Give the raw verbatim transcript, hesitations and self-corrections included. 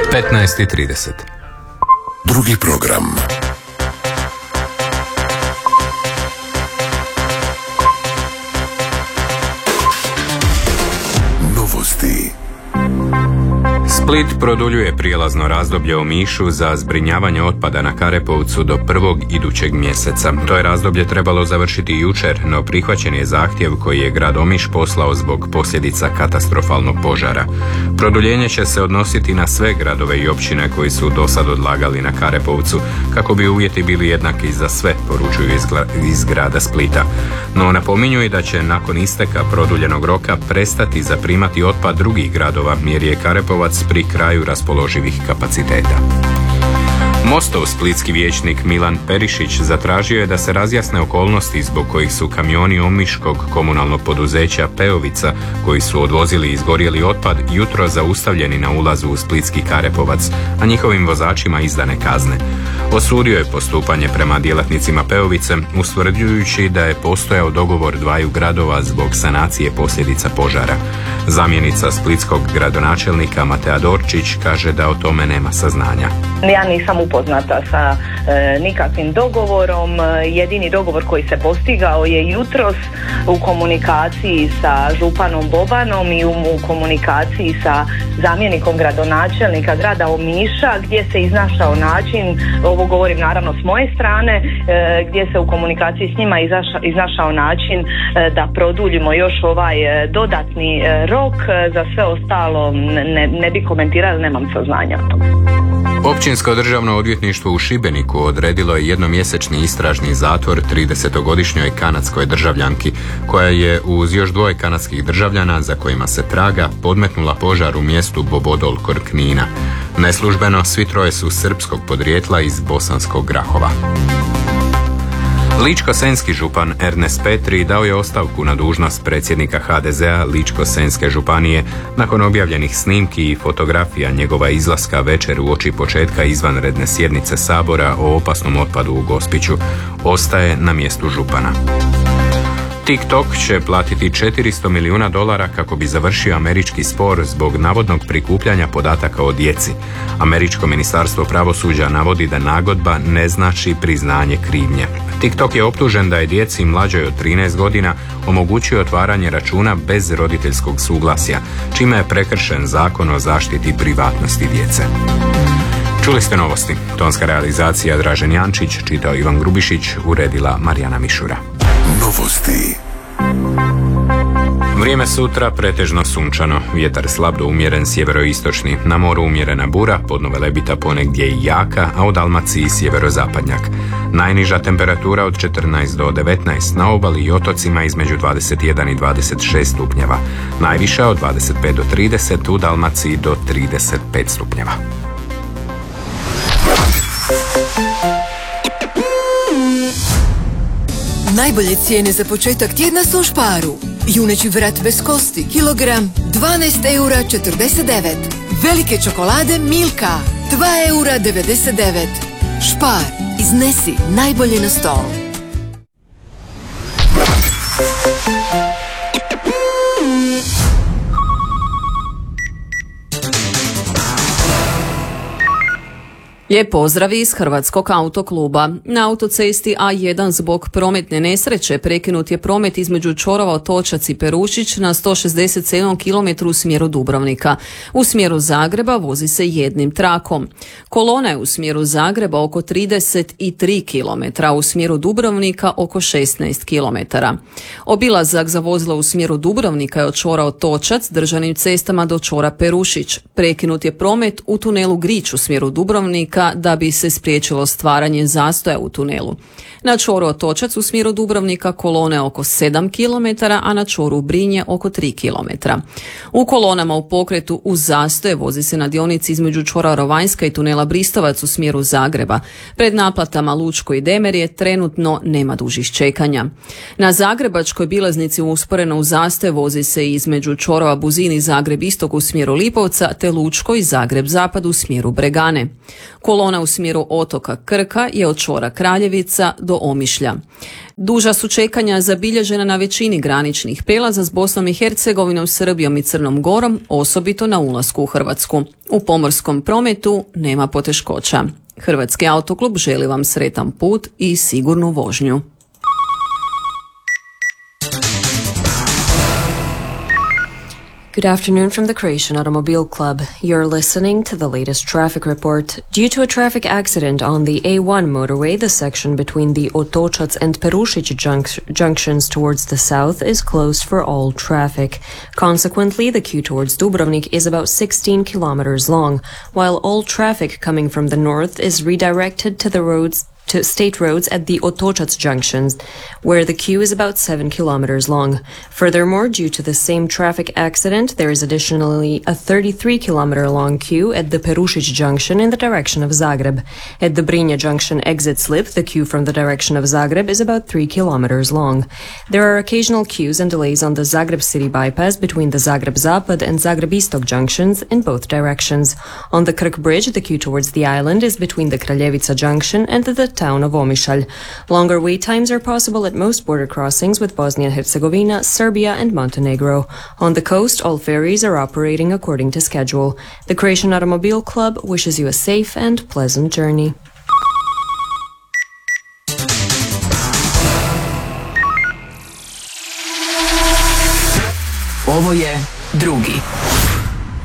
petnaest i trideset. Drugi program. Novosti. Split produljuje prijelazno razdoblje u Omišu za zbrinjavanje otpada na Karepovcu do prvog idućeg mjeseca. To je razdoblje trebalo završiti jučer, no prihvaćen je zahtjev koji je grad Omiš poslao zbog posljedica katastrofalnog požara. Produljenje će se odnositi na sve gradove i općine koji su dosad odlagali na Karepovcu, kako bi uvjeti bili jednaki za sve, poručuju iz, gra- iz grada Splita. No napominju i da će nakon isteka produljenog roka prestati zaprimati otpad drugih gradova, jer je Karepovac pri kraju raspoloživih kapaciteta. Mostov splitski vijećnik Milan Perišić zatražio je da se razjasne okolnosti zbog kojih su kamioni omiškog komunalnog poduzeća Peovica, koji su odvozili izgorjeli otpad, jutro zaustavljeni na ulazu u splitski Karepovac, a njihovim vozačima izdane kazne. Osudio je postupanje prema djelatnicima Peovice, ustvrđujući da je postojao dogovor dvaju gradova zbog sanacije posljedica požara. Zamjenica splitskog gradonačelnika Matea Dorčić kaže da o tome nema saznanja. Ja nisam upoznata sa e, nikakvim dogovorom. Jedini dogovor koji se postigao je jutros u komunikaciji sa županom Bobanom i u, u komunikaciji sa zamjenikom gradonačelnika grada Omiša, gdje se iznašao način, ovo govorim naravno s moje strane, e, gdje se u komunikaciji s njima izaša, iznašao način e, da produljimo još ovaj e, dodatni e, rok. Za sve ostalo ne, ne bi komentirala, nemam saznanja o tome. Općinsko državno odvjetništvo u Šibeniku odredilo je jednomjesečni istražni zatvor tridesetogodišnjoj kanadskoj državljanki, koja je uz još dvoje kanadskih državljana za kojima se traga podmetnula požar u mjestu Bobodol kod Knina. Neslužbeno svi troje su srpskog podrijetla iz Bosanskog Grahova. Ličko-senjski župan Ernest Petri dao je ostavku na dužnost predsjednika ha de zea Ličko-senjske županije nakon objavljenih snimki i fotografija njegova izlaska večer uoči početka izvanredne sjednice Sabora o opasnom otpadu u Gospiću. Ostaje na mjestu župana. TikTok će platiti četiristo milijuna dolara kako bi završio američki spor zbog navodnog prikupljanja podataka o djeci. Američko ministarstvo pravosuđa navodi da nagodba ne znači priznanje krivnje. TikTok je optužen da je djeci mlađoj od trinaest godina omogućio otvaranje računa bez roditeljskog suglasja, čime je prekršen zakon o zaštiti privatnosti djece. Čuli ste novosti. Tonska realizacija Dražen Jančić, čitao Ivan Grubišić, uredila Marijana Mišura. Novosti. Vrijeme sutra pretežno sunčano, vjetar slab do umjeren sjeveroistočni, na moru umjerena bura, podno Velebita ponegdje i jaka, a u Dalmaciji sjeverozapadnjak. Najniža temperatura od četrnaest do devetnaest, na obali i otocima između dvadeset jedan i dvadeset šest stupnjeva. Najviša od dvadeset pet do trideset, u Dalmaciji do trideset pet stupnjeva. Najbolje cijene za početak tjedna su u Sparu. Juneći vrat bez kosti, kilogram, dvanaest eura četrdeset devet. Velike čokolade Milka, dva eura devedeset devet. Spar, iznesi najbolje na stol. Lijep pozdrav iz Hrvatskog autokluba. Na autocesti A jedan zbog prometne nesreće prekinut je promet između čvorova Otočac i Perušić na sto šezdeset sedam kilometara u smjeru Dubrovnika. U smjeru Zagreba vozi se jednim trakom. Kolona je u smjeru Zagreba oko trideset tri kilometra, u smjeru Dubrovnika oko šesnaest kilometara. Obilazak za vozila u smjeru Dubrovnika je od čvora Otočac državnim cestama do čvora Perušić. Prekinut je promet u tunelu Grič u smjeru Dubrovnika da bi se spriječilo stvaranje zastoja u tunelu. Na čvoru Otočac u smjeru Dubrovnika kolone oko sedam kilometara, a na čvoru Brinje oko tri kilometra. U kolonama u pokretu uz zastoje vozi se na dionici između čvora Rovanjska i tunela Bristovac u smjeru Zagreba. Pred naplatama Lučko i Demerje trenutno nema dužih čekanja. Na zagrebačkoj bilaznici usporeno u zastoje vozi se između čvorova Buzin i Zagreb istok u smjeru Lipovca te Lučko i Zagreb zapad u smjeru Bregane. Kolona u smjeru otoka Krka je od čvora Kraljevica do Omišlja. Duža su čekanja zabilježena na većini graničnih prijelaza s Bosnom i Hercegovinom, Srbijom i Crnom Gorom, osobito na ulasku u Hrvatsku. U pomorskom prometu nema poteškoća. Hrvatski autoklub želi vam sretan put i sigurnu vožnju. Good afternoon from the Croatian Automobile Club. You're listening to the latest traffic report. Due to a traffic accident on the A one motorway, the section between the Otočac and Perušić junc- junctions towards the south is closed for all traffic. Consequently, the queue towards Dubrovnik is about sixteen kilometers long, while all traffic coming from the north is redirected to the roads to state roads at the Otočac junctions, where the queue is about seven kilometers long. Furthermore, due to the same traffic accident, there is additionally a thirty-three kilometer long queue at the Perušić junction in the direction of Zagreb. At the Brinja junction exit slip, the queue from the direction of Zagreb is about three kilometers long. There are occasional queues and delays on the Zagreb city bypass between the Zagreb Zapad and Zagreb Istok junctions in both directions. On the Krk bridge, the queue towards the island is between the Kraljevica junction and the town of Omišalj. Longer wait times are possible at most border crossings with Bosnia and Herzegovina, Serbia and Montenegro. On the coast, all ferries are operating according to schedule. The Croatian Automobile Club wishes you a safe and pleasant journey. Ovo je drugi.